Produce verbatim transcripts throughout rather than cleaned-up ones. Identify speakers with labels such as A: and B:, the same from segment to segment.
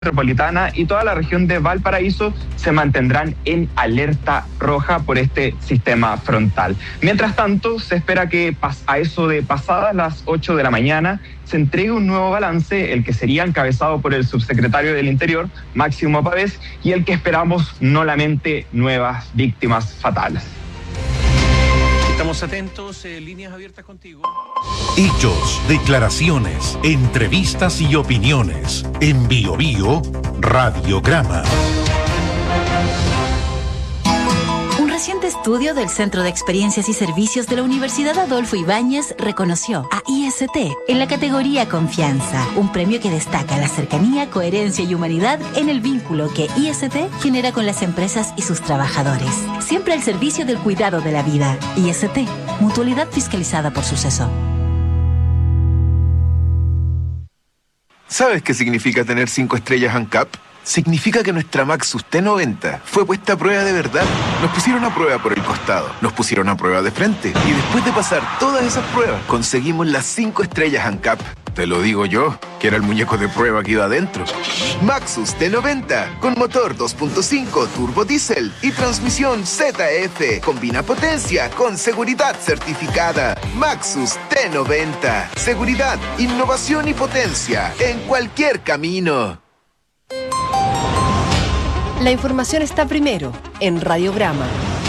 A: metropolitana y toda la región de Valparaíso se mantendrán en alerta roja por este sistema frontal. Mientras tanto, se espera que a eso de pasadas las ocho de la mañana se entregue un nuevo balance, el que sería encabezado por el subsecretario del Interior, Máximo Pavés, y el que esperamos no lamente nuevas víctimas fatales.
B: Estamos atentos, eh, líneas abiertas contigo.
C: Hechos, declaraciones, entrevistas y opiniones. En Bio Bio, Radiograma.
D: Un reciente estudio del Centro de Experiencias y Servicios de la Universidad Adolfo Ibáñez reconoció a I S T en la categoría Confianza, un premio que destaca la cercanía, coherencia y humanidad en el vínculo que I S T genera con las empresas y sus trabajadores. Siempre al servicio del cuidado de la vida. I S T, mutualidad fiscalizada por Suceso.
E: ¿Sabes qué significa tener cinco estrellas ANCAP? Significa que nuestra Maxus T noventa fue puesta a prueba de verdad. Nos pusieron a prueba por el costado, nos pusieron a prueba de frente y después de pasar todas esas pruebas conseguimos las cinco estrellas ANCAP. Te lo digo yo, que era el muñeco de prueba que iba adentro. Maxus T noventa, con motor dos punto cinco turbo diésel y transmisión Z F. Combina potencia con seguridad certificada. Maxus T noventa. Seguridad, innovación y potencia en cualquier camino.
F: La información está primero en Radiograma.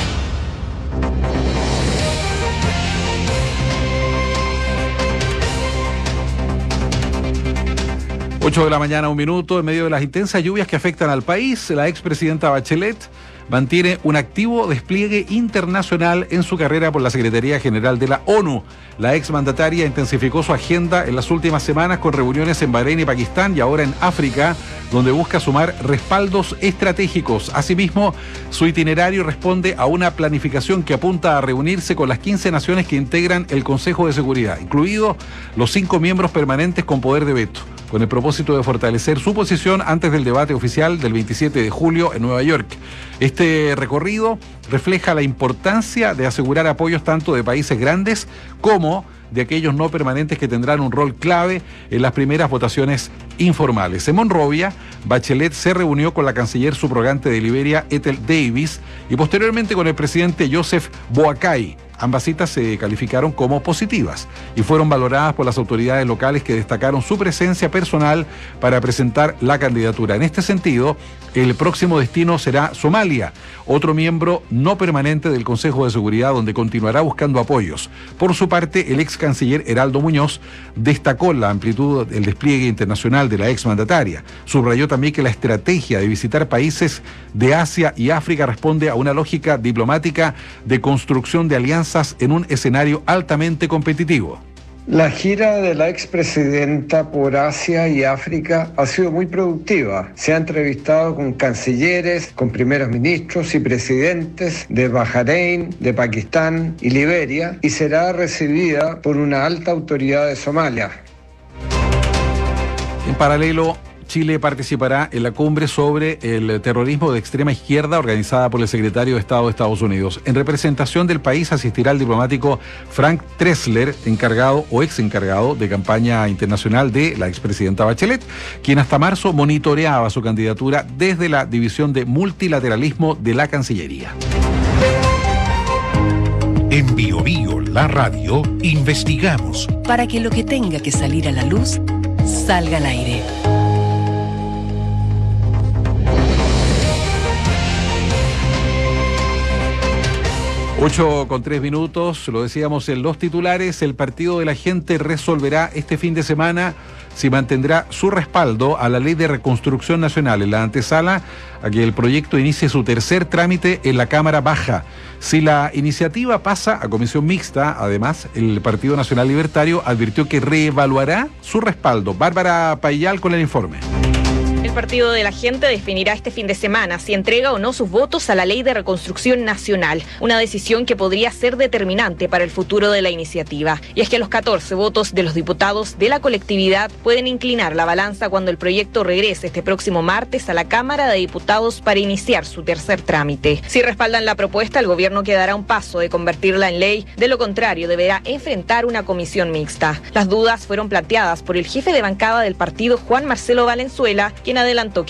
B: ocho de la mañana, un minuto. En medio de las intensas lluvias que afectan al país, la expresidenta Bachelet mantiene un activo despliegue internacional en su carrera por la Secretaría General de la ONU. La exmandataria intensificó su agenda en las últimas semanas con reuniones en Bahrein y Pakistán y ahora en África, donde busca sumar respaldos estratégicos. Asimismo, su itinerario responde a una planificación que apunta a reunirse con las quince naciones que integran el Consejo de Seguridad, incluidos los cinco miembros permanentes con poder de veto, con el propósito de fortalecer su posición antes del debate oficial del veintisiete de julio en Nueva York. Este recorrido refleja la importancia de asegurar apoyos tanto de países grandes como de aquellos no permanentes que tendrán un rol clave en las primeras votaciones informales. En Monrovia, Bachelet se reunió con la canciller subrogante de Liberia, Ethel Davis, y posteriormente con el presidente Joseph Boakai. Ambas citas se calificaron como positivas y fueron valoradas por las autoridades locales, que destacaron su presencia personal para presentar la candidatura. En este sentido, el próximo destino será Somalia, otro miembro no permanente del Consejo de Seguridad, donde continuará buscando apoyos. Por su parte, el ex canciller Heraldo Muñoz destacó la amplitud del despliegue internacional de la exmandataria. Subrayó también que la estrategia de visitar países de Asia y África responde a una lógica diplomática de construcción de alianzas en un escenario altamente competitivo.
G: La gira de la expresidenta por Asia y África ha sido muy productiva. Se ha entrevistado con cancilleres, con primeros ministros y presidentes de Bahrein, de Pakistán y Liberia, y será recibida por una alta autoridad de Somalia.
B: En paralelo, Chile participará en la cumbre sobre el terrorismo de extrema izquierda organizada por el secretario de Estado de Estados Unidos. En representación del país asistirá el diplomático Frank Tressler, encargado o ex encargado de campaña internacional de la expresidenta Bachelet, quien hasta marzo monitoreaba su candidatura desde la División de Multilateralismo de la Cancillería.
C: En Bio Bio, la radio, investigamos
F: Para que lo que tenga que salir a la luz, salga al aire.
B: ocho con tres minutos, lo decíamos en los titulares, el Partido de la Gente resolverá este fin de semana si mantendrá su respaldo a la Ley de Reconstrucción Nacional en la antesala a que el proyecto inicie su tercer trámite en la Cámara Baja. Si la iniciativa pasa a comisión mixta, además, el Partido Nacional Libertario advirtió que reevaluará su respaldo. Bárbara Payal con el informe.
H: El Partido de la Gente definirá este fin de semana si entrega o no sus votos a la Ley de Reconstrucción Nacional, una decisión que podría ser determinante para el futuro de la iniciativa. Y es que los catorce votos de los diputados de la colectividad pueden inclinar la balanza cuando el proyecto regrese este próximo martes a la Cámara de Diputados para iniciar su tercer trámite. Si respaldan la propuesta, el gobierno quedará a un paso de convertirla en ley, de lo contrario deberá enfrentar una comisión mixta. Las dudas fueron planteadas por el jefe de bancada del partido, Juan Marcelo Valenzuela, quien adelantó que